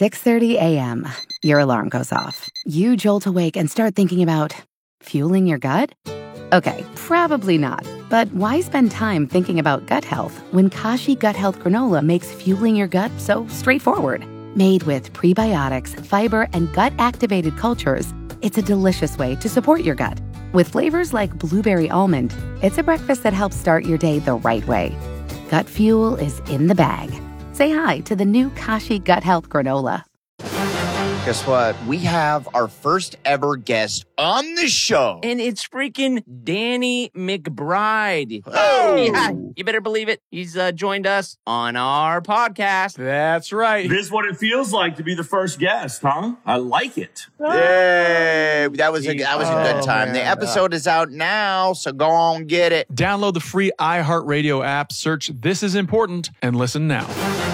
6:30 a.m. Your alarm goes off. You jolt awake and start thinking about fueling your gut? Okay, probably not. But why spend time thinking about gut health when Kashi Gut Health Granola makes fueling your gut so straightforward? Made with prebiotics, fiber, and gut-activated cultures, it's a delicious way to support your gut. With flavors like blueberry almond, it's a breakfast that helps start your day the right way. Gut fuel is in the bag. Say hi to the new Kashi Gut Health Granola. Guess what? We have our first ever guest on the show. And it's freaking Danny McBride. Oh! Yeah, you better believe it. He's joined us on our podcast. That's right. This is what it feels like to be the first guest, huh? I like it. Yay! That was a good time. Man. The episode is out now, so go on get it. Download the free iHeartRadio app, search This Is Important, and listen now.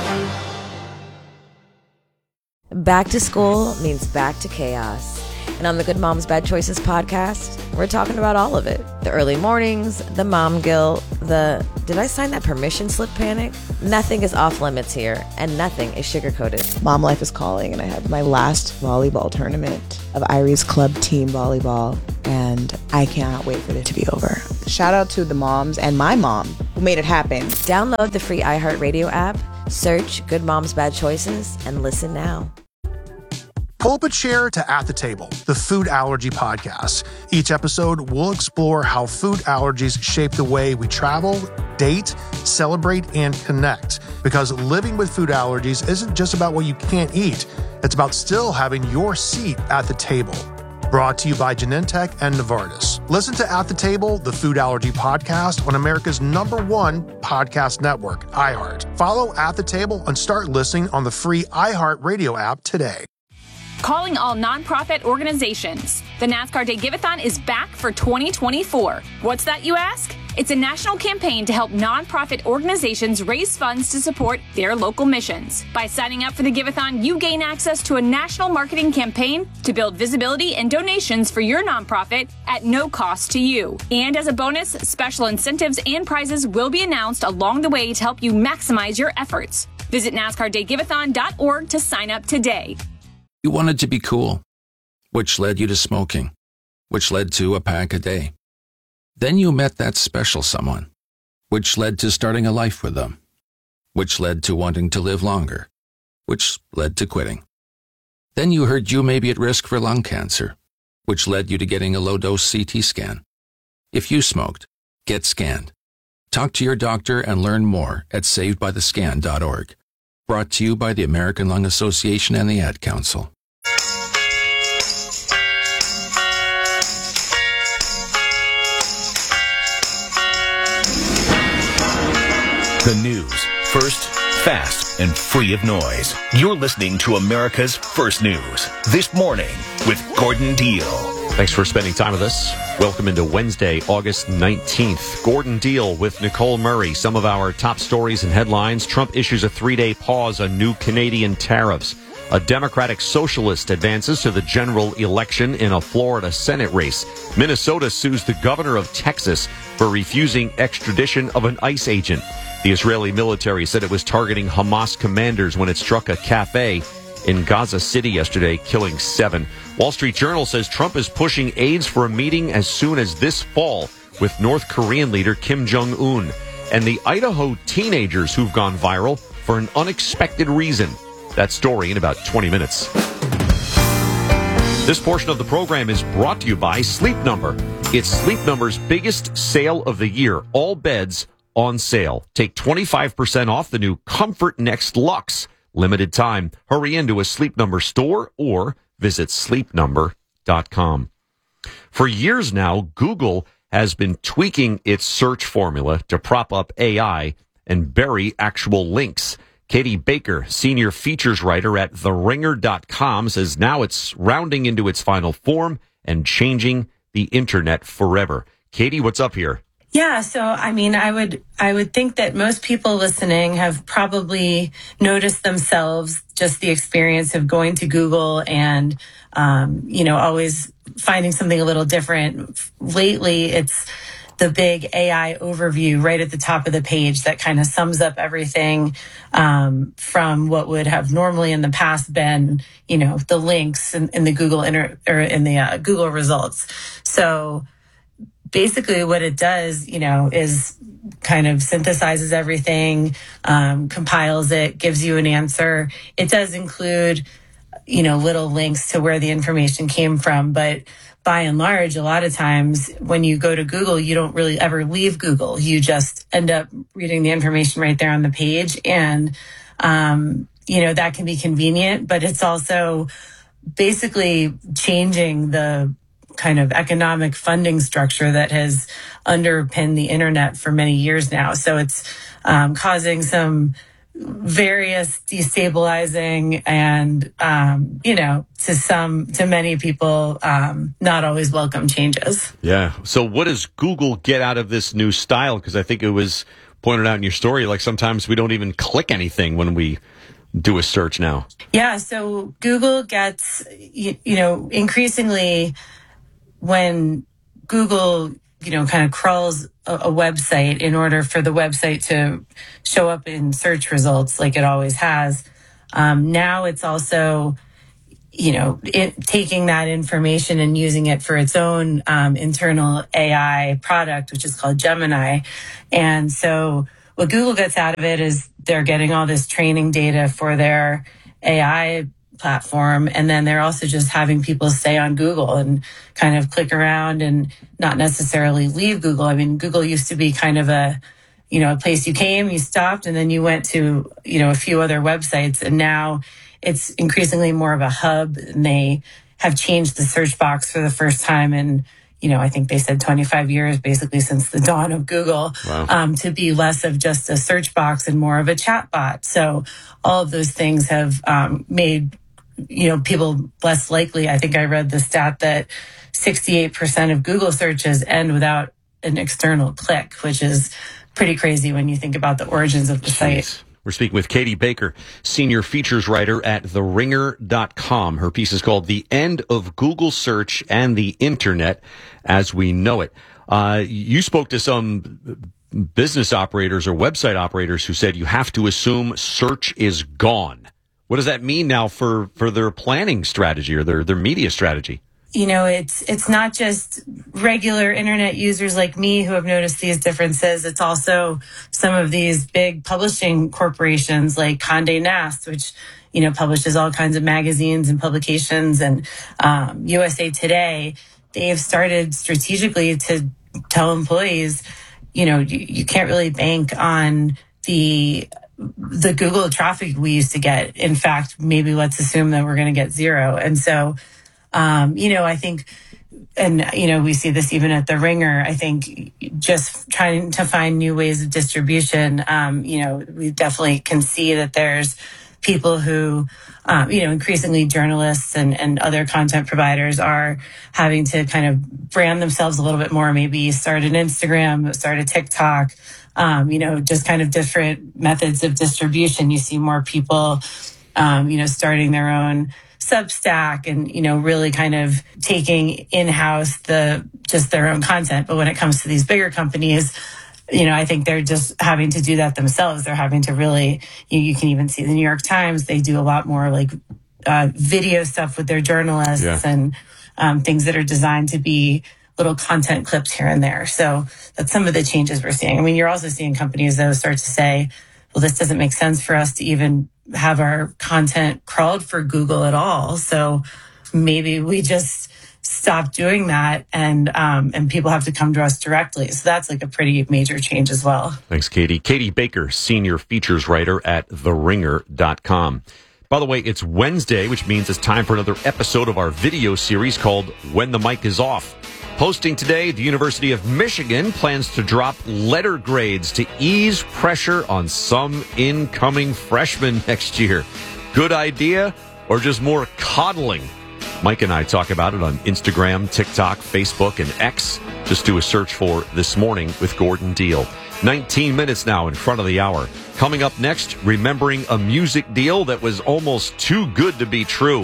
Back to school means back to chaos. And on the Good Moms Bad Choices podcast, we're talking about all of it. The early mornings, the mom guilt, the did I sign that permission slip panic? Nothing is off limits here, and nothing is sugar-coated. Mom life is calling, and I had my last volleyball tournament of Irie's club team volleyball, and I cannot wait for it to be over. Shout out to the moms and my mom who made it happen. Download the free iHeartRadio app, search Good Moms Bad Choices, and listen now. Pull up a chair to At the Table, the food allergy podcast. Each episode, we'll explore how food allergies shape the way we travel, date, celebrate, and connect. Because living with food allergies isn't just about what you can't eat. It's about still having your seat at the table. Brought to you by Genentech and Novartis. Listen to At the Table, the food allergy podcast on America's #1 podcast network, iHeart. Follow At the Table and start listening on the free iHeart Radio app today. Calling all nonprofit organizations. The NASCAR Day Giveathon is back for 2024. What's that, you ask? It's a national campaign to help nonprofit organizations raise funds to support their local missions. By signing up for the Giveathon, you gain access to a national marketing campaign to build visibility and donations for your nonprofit at no cost to you. And as a bonus, special incentives and prizes will be announced along the way to help you maximize your efforts. Visit NASCARDayGiveathon.org to sign up today. You wanted to be cool, which led you to smoking, which led to a pack a day. Then you met that special someone, which led to starting a life with them, which led to wanting to live longer, which led to quitting. Then you heard you may be at risk for lung cancer, which led you to getting a low-dose CT scan. If you smoked, get scanned. Talk to your doctor and learn more at savedbythescan.org. Brought to you by the American Lung Association and the Ad Council. The news, first, fast, and free of noise. You're listening to America's First News. This morning with Gordon Deal. Thanks for spending time with us. Welcome into Wednesday, August 19th. Gordon Deal with Nicole Murray. Some of our top stories and headlines. Trump issues a 3-day pause on new Canadian tariffs. A Democratic socialist advances to the general election in a Florida Senate race. Minnesota sues the governor of Texas for refusing extradition of an ICE agent. The Israeli military said it was targeting Hamas commanders when it struck a cafe in Gaza City yesterday, killing 7. Wall Street Journal says Trump is pushing aids for a meeting as soon as this fall with North Korean leader Kim Jong-un. And the Idaho teenagers who've gone viral for an unexpected reason. That story in about 20 minutes. This portion of the program is brought to you by Sleep Number. It's Sleep Number's biggest sale of the year. All beds on sale. Take 25% off the new Comfort Next Luxe. Limited time. Hurry into a Sleep Number store or visit sleepnumber.com. For years now, Google has been tweaking its search formula to prop up AI and bury actual links. Katie Baker, senior features writer at TheRinger.com, says now it's rounding into its final form and changing the internet forever. Katie, what's up here? Yeah, so I mean, I would think that most people listening have probably noticed themselves just the experience of going to Google and always finding something a little different. Lately, it's the big AI overview right at the top of the page that kind of sums up everything from what would have normally in the past been, the links in the Google Google results. So basically what it does, is kind of synthesizes everything, compiles it, gives you an answer. It does include, little links to where the information came from. But by and large, a lot of times when you go to Google, you don't really ever leave Google. You just end up reading the information right there on the page. And, that can be convenient, but it's also basically changing the kind of economic funding structure that has underpinned the internet for many years now. So it's causing some various destabilizing and, to many people, not always welcome changes. Yeah. So what does Google get out of this new style? Because I think it was pointed out in your story, like sometimes we don't even click anything when we do a search now. Yeah. So Google gets, increasingly when Google, kind of crawls a website in order for the website to show up in search results like it always has. Now it's also, taking that information and using it for its own internal AI product, which is called Gemini. And so what Google gets out of it is they're getting all this training data for their AI platform. And then they're also just having people stay on Google and kind of click around and not necessarily leave Google. I mean, Google used to be kind of a place you came, you stopped, and then you went to, a few other websites. And now it's increasingly more of a hub, and they have changed the search box for the first time in, I think they said 25 years, basically since the dawn of Google. Wow. To be less of just a search box and more of a chat bot. So all of those things have made people less likely. I think I read the stat that 68% of Google searches end without an external click, which is pretty crazy when you think about the origins of the site. We're speaking with Katie Baker, senior features writer at TheRinger.com. Her piece is called The End of Google Search and the Internet as We Know It. You spoke to some business operators or website operators who said you have to assume search is gone. What does that mean now for their planning strategy or their media strategy? It's not just regular internet users like me who have noticed these differences. It's also some of these big publishing corporations like Condé Nast, which, publishes all kinds of magazines and publications, and USA Today. They've started strategically to tell employees, you can't really bank on the Google traffic we used to get. In fact, maybe let's assume that we're going to get zero. And so, I think, and, we see this even at The Ringer, I think just trying to find new ways of distribution, we definitely can see that there's people who, increasingly journalists and other content providers are having to kind of brand themselves a little bit more, maybe start an Instagram, start a TikTok, just kind of different methods of distribution. You see more people, starting their own Substack and, really kind of taking in-house just their own content. But when it comes to these bigger companies, I think they're just having to do that themselves. They're having to really, you can even see the New York Times, they do a lot more like video stuff with their journalists and things that are designed to be little content clips here and there. So that's some of the changes we're seeing. I mean, you're also seeing companies that start to say, well, this doesn't make sense for us to even have our content crawled for Google at all. So maybe we just stop doing that and people have to come to us directly. So that's like a pretty major change as well. Thanks, Katie. Katie Baker, senior features writer at TheRinger.com. By the way, it's Wednesday, which means it's time for another episode of our video series called When the Mic is Off. Hosting today, the University of Michigan plans to drop letter grades to ease pressure on some incoming freshmen next year. Good idea or just more coddling? Mike and I talk about it on Instagram, TikTok, Facebook, and X. Just do a search for This Morning with Gordon Deal. 19 minutes now in front of the hour. Coming up next, remembering a music deal that was almost too good to be true.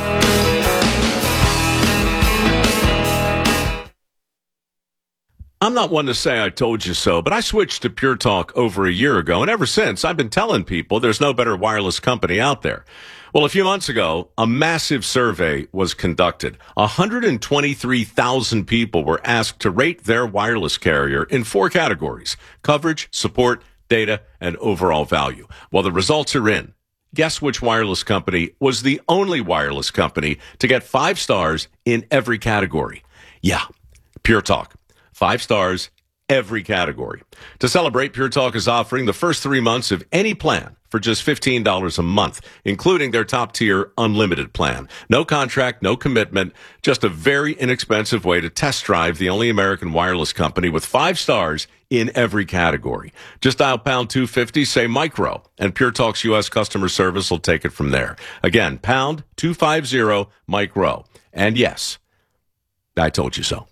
I'm not one to say I told you so, but I switched to Pure Talk over a year ago, and ever since, I've been telling people there's no better wireless company out there. Well, a few months ago, a massive survey was conducted. 123,000 people were asked to rate their wireless carrier in 4 categories: coverage, support, data, and overall value. Well, the results are in. Guess which wireless company was the only wireless company to get 5 stars in every category? Yeah, Pure Talk. 5 stars, every category. To celebrate, Pure Talk is offering the first 3 months of any plan for just $15 a month, including their top-tier unlimited plan. No contract, no commitment, just a very inexpensive way to test drive the only American wireless company with 5 stars in every category. Just dial pound 250, say micro, and Pure Talk's U.S. customer service will take it from there. Again, pound 250 micro. And yes, I told you so.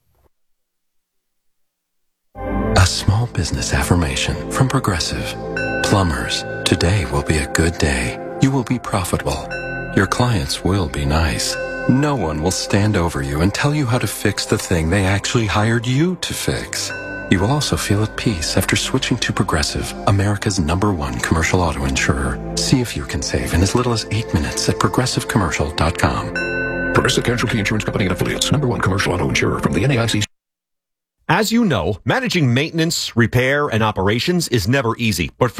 A small business affirmation from Progressive. Plumbers, today will be a good day. You will be profitable. Your clients will be nice. No one will stand over you and tell you how to fix the thing they actually hired you to fix. You will also feel at peace after switching to Progressive, America's #1 commercial auto insurer. See if you can save in as little as 8 minutes at progressivecommercial.com. Progressive Casualty Insurance Company and Affiliates, #1 commercial auto insurer from the NAIC. As you know, managing maintenance, repair, and operations is never easy, but